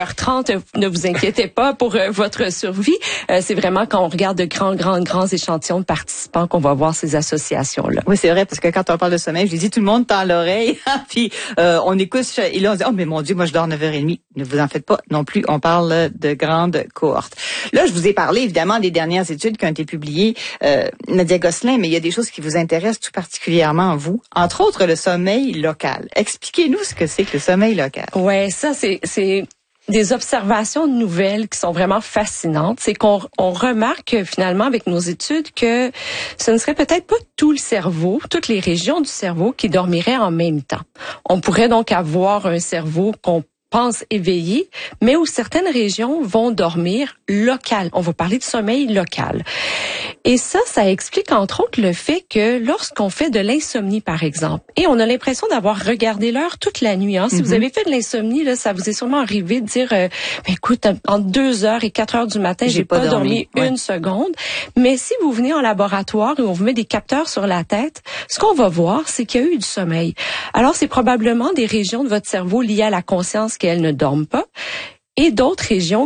30, ne vous inquiétez pas pour votre survie. C'est vraiment quand on regarde de grands échantillons de participants qu'on va voir ces associations-là. Oui, c'est vrai, parce que quand on parle de sommeil, je dis tout le monde tend l'oreille, puis on écoute, et là on dit, oh mais mon Dieu, moi je dors 9h30. Ne vous en faites pas non plus, on parle de grandes cohortes. Là, je vous ai parlé évidemment des dernières études qui ont été publiées, Nadia Gosselin, mais il y a des choses qui vous intéressent tout particulièrement, vous. Entre autres, le sommeil local. Expliquez-nous ce que c'est que le sommeil local. Ouais, ça c'est des observations nouvelles qui sont vraiment fascinantes. C'est qu'on remarque finalement avec nos études que ce ne serait peut-être pas tout le cerveau, toutes les régions du cerveau qui dormiraient en même temps. On pourrait donc avoir un cerveau qu'on pense éveillé, mais où certaines régions vont dormir local. On va parler de sommeil local. Et ça explique entre autres le fait que lorsqu'on fait de l'insomnie, par exemple, et on a l'impression d'avoir regardé l'heure toute la nuit. Si vous avez fait de l'insomnie, là, ça vous est sûrement arrivé de dire, écoute, entre 2h et 4h du matin, j'ai pas dormi une seconde. Mais si vous venez en laboratoire et on vous met des capteurs sur la tête, ce qu'on va voir, c'est qu'il y a eu du sommeil. Alors, c'est probablement des régions de votre cerveau liées à la conscience qu'elles ne dorment pas, et d'autres régions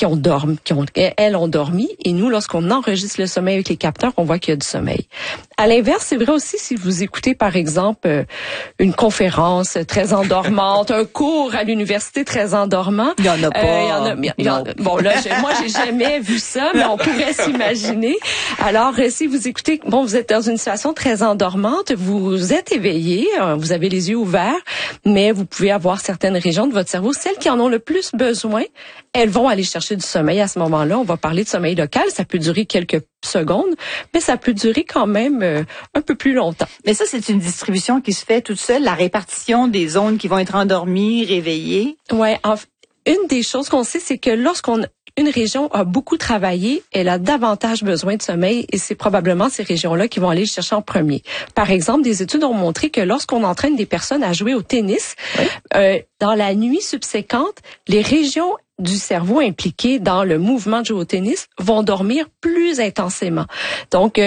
elles ont dormi, et nous, lorsqu'on enregistre le sommeil avec les capteurs, on voit qu'il y a du sommeil. À l'inverse, c'est vrai aussi si vous écoutez, par exemple, une conférence très endormante, un cours à l'université très endormant. Il y en a pas. Bon, là, moi, j'ai jamais vu ça, mais on pourrait s'imaginer. Alors, si vous écoutez, vous êtes dans une situation très endormante, vous êtes éveillé, vous avez les yeux ouverts, mais vous pouvez avoir certaines régions de votre cerveau, celles qui en ont le plus besoin, elles vont aller chercher du sommeil à ce moment-là. On va parler de sommeil local. Ça peut durer quelques secondes, mais ça peut durer quand même un peu plus longtemps. Mais ça, c'est une distribution qui se fait toute seule, la répartition des zones qui vont être endormies, réveillées. Ouais. Une des choses qu'on sait, c'est que une région a beaucoup travaillé, elle a davantage besoin de sommeil, et c'est probablement ces régions-là qui vont aller le chercher en premier. Par exemple, des études ont montré que lorsqu'on entraîne des personnes à jouer au tennis, dans la nuit subséquente, les régions du cerveau impliquées dans le mouvement de jouer au tennis vont dormir plus intensément. Donc,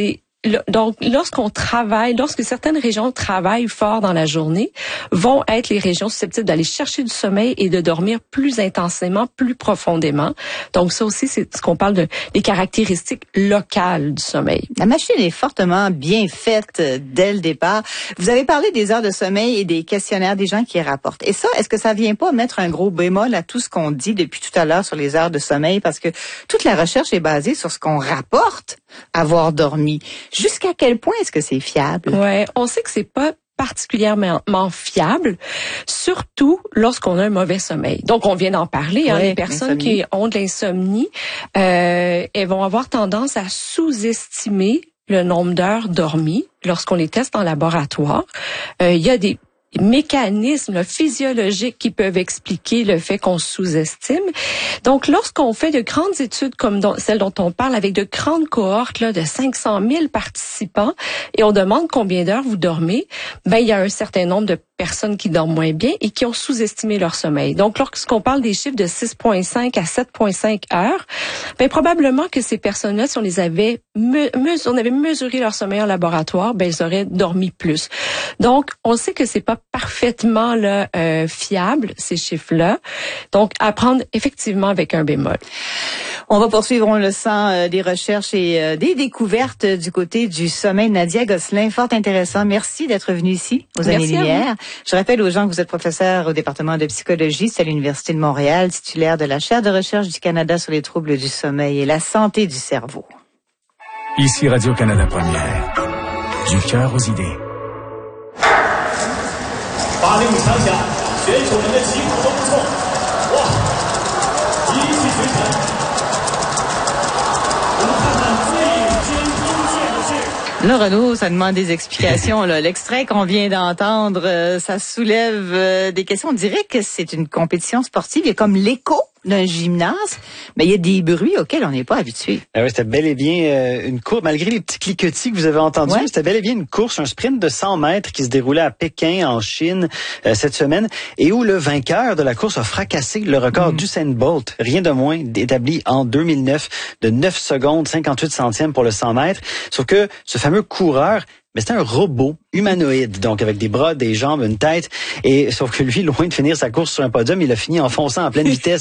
lorsque certaines régions travaillent fort dans la journée, vont être les régions susceptibles d'aller chercher du sommeil et de dormir plus intensément, plus profondément. Donc ça aussi, c'est ce qu'on parle des caractéristiques locales du sommeil. La machine est fortement bien faite dès le départ. Vous avez parlé des heures de sommeil et des questionnaires des gens qui les rapportent. Et ça, est-ce que ça vient pas mettre un gros bémol à tout ce qu'on dit depuis tout à l'heure sur les heures de sommeil? Parce que toute la recherche est basée sur ce qu'on rapporte avoir dormi. Jusqu'à quel point est-ce que c'est fiable? Ouais, on sait que c'est pas particulièrement fiable, surtout lorsqu'on a un mauvais sommeil. Donc, on vient d'en parler. Les personnes qui ont de l'insomnie, elles vont avoir tendance à sous-estimer le nombre d'heures dormies lorsqu'on les teste en laboratoire. Il y a des mécanismes physiologiques qui peuvent expliquer le fait qu'on sous-estime. Donc, lorsqu'on fait de grandes études comme celle dont on parle, avec de grandes cohortes là, de 500 000 participants, et on demande combien d'heures vous dormez, il y a un certain nombre de personnes qui dorment moins bien et qui ont sous-estimé leur sommeil. Donc, lorsqu'on parle des chiffres de 6,5 à 7,5 heures, probablement que ces personnes-là, si on les avait on avait mesuré leur sommeil en laboratoire, ils auraient dormi plus. Donc, on sait que c'est pas parfaitement fiable, ces chiffres-là. Donc, à prendre effectivement avec un bémol. On va poursuivre, on le sent, des recherches et des découvertes du côté du sommeil. Nadia Gosselin, fort intéressant. Merci d'être venue ici, aux Années-Lumière. Je rappelle aux gens que vous êtes professeur au département de psychologie, c'est à l'Université de Montréal, titulaire de la chaire de recherche du Canada sur les troubles du sommeil et la santé du cerveau. Ici Radio-Canada Première. Du cœur aux idées. 8名强者，选手们的旗鼓都不错，哇，一骑绝尘。我们看看最尖兵线的是。 Là, Renaud, ça demande des explications. Là. L'extrait qu'on vient d'entendre, ça soulève des questions. On dirait que c'est une compétition sportive. Il y a comme l'écho d'un gymnase, mais il y a des bruits auxquels on n'est pas habitué. Ah oui, c'était bel et bien une course, malgré les petits cliquetis que vous avez entendus, c'était bel et bien une course, un sprint de 100 mètres qui se déroulait à Pékin, en Chine, cette semaine, et où le vainqueur de la course a fracassé le record d'Usain Bolt, rien de moins, établi en 2009, de 9 secondes, 58 centièmes pour le 100 mètres. Sauf que ce fameux coureur mais c'était un robot humanoïde, donc avec des bras, des jambes, une tête. Et sauf que lui, loin de finir sa course sur un podium, il a fini en fonçant en pleine vitesse